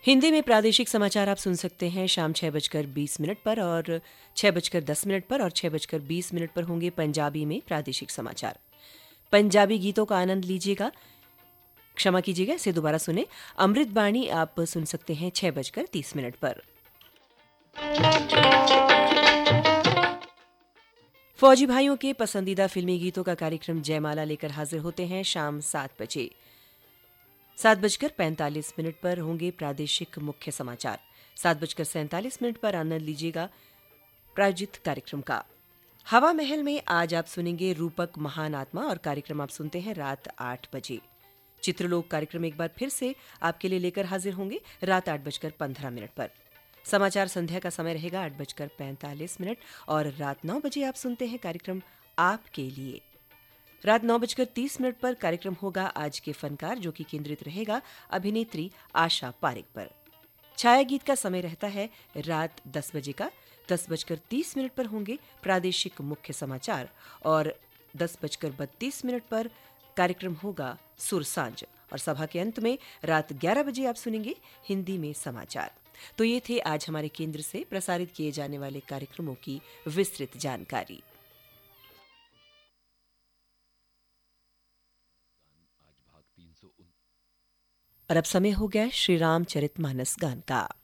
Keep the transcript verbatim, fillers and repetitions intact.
हिंदी में प्रादेशिक समाचार आप सुन सकते हैं शाम छह बजकर बीस मिनट पर और छह बजकर दस मिनट पर और छह बजकर बीस मिनट पर होंगे पंजाबी में प्रादेशिक समाचार। पंजाबी गीतों का आनंद लीजिएगा, क्षमा कीजिएगा, इसे दोबारा सुने। अमृत बाणी आप सुन सकते हैं छह बजकर तीस मिनट पर। फौजी भाइयों के पसंदीदा फिल्मी गीतों का कार्यक्रम जयमाला लेकर हाजिर होते हैं शाम सात बजे। सात बजकर पैंतालीस मिनट पर होंगे प्रादेशिक मुख्य समाचार। सात बजकर सैंतालीस मिनट पर आनंद लीजिएगा प्रायोजित कार्यक्रम का। हवा महल में आज आप सुनेंगे रूपक महान आत्मा और कार्यक्रम आप सुनते हैं रात आठ बजे। चित्रलोक कार्यक्रम एक बार फिर से आपके लिए लेकर हाजिर होंगे रात आठ बजकर पंद्रह मिनट पर। समाचार संध्या का समय रहेगा आठ बजकर पैंतालीस मिनट और रात नौ बजे आप सुनते हैं कार्यक्रम आपके लिए। रात नौ बजकर तीस मिनट पर कार्यक्रम होगा आज के फनकार, जो कि केंद्रित रहेगा अभिनेत्री आशा पारेख पर। छाया गीत का समय रहता है रात दस बजे का। दस बजकर तीस मिनट पर होंगे प्रादेशिक मुख्य समाचार और दस बजकर बत्तीस मिनट पर कार्यक्रम होगा सुर सांझ और सभा के अंत में रात ग्यारह बजे आप सुनेंगे हिंदी में समाचार। तो ये थे आज हमारे केंद्र से प्रसारित किए जाने वाले कार्यक्रमों की विस्तृत जानकारी। और अब समय हो गया श्री रामचरितमानस गान का।